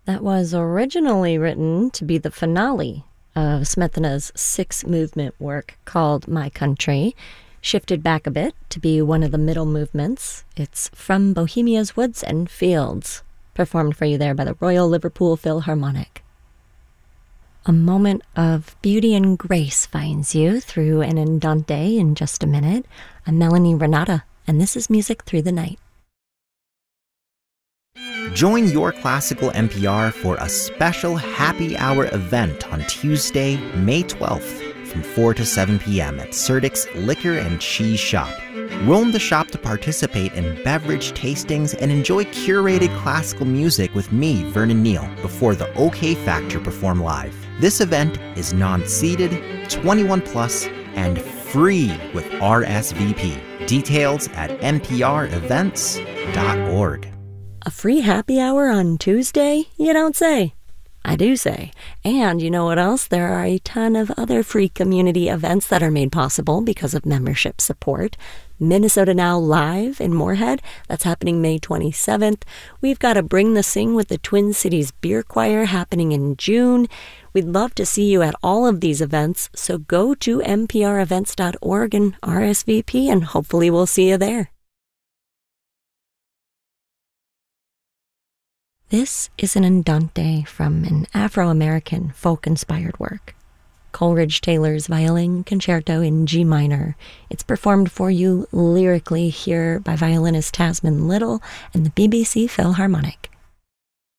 That was originally written to be the finale of Smetana's six-movement work called My Country, shifted back a bit to be one of the middle movements. It's From Bohemia's Woods and Fields, performed for you there by the Royal Liverpool Philharmonic. A moment of beauty and grace finds you through an andante in just a minute. I'm Melanie Renata, and this is Music Through the Night. Join Your Classical NPR for a special happy hour event on Tuesday, May 12th from 4 to 7 p.m. at Serdik's Liquor and Cheese Shop. Roam the shop to participate in beverage tastings and enjoy curated classical music with me, Vernon Neal, before the OK Factor perform live. This event is non-seated, 21 plus, and free with RSVP. Details at nprevents.org. A free happy hour on Tuesday? You don't say. I do say. And you know what else? There are a ton of other free community events that are made possible because of membership support. Minnesota Now Live in Moorhead, that's happening May 27th. We've got a Bring the Sing with the Twin Cities Beer Choir happening in June. We'd love to see you at all of these events, so go to nprevents.org and RSVP, and hopefully we'll see you there. This is an andante from an Afro-American folk-inspired work, Coleridge Taylor's Violin Concerto in G minor. It's performed for you lyrically here by violinist Tasman Little and the BBC Philharmonic.